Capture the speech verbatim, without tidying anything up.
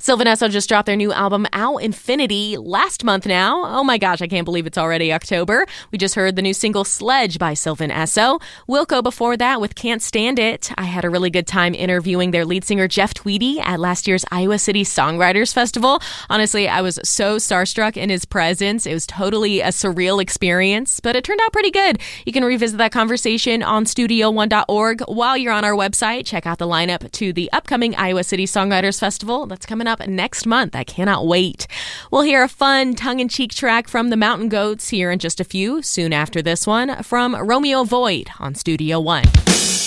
Sylvan Esso just dropped their new album, Ow Infinity, last month now. Oh my gosh, I can't believe it's already October. We just heard the new single Sledge by Sylvan Esso. Wilco before that with Can't Stand It. I had a really good time interviewing their lead singer Jeff Tweedy at last year's Iowa City Songwriters Festival. Honestly, I was so starstruck in his presence. It was totally a surreal experience, but it turned out pretty good. You can revisit that conversation on studio one dot org. While you're on our website, check out the lineup to the upcoming Iowa City Songwriters Festival. That's coming up next month. I cannot wait. We'll hear a fun tongue-in-cheek track from the Mountain Goats here in just a few, soon after this one, from Romeo Void on Studio One.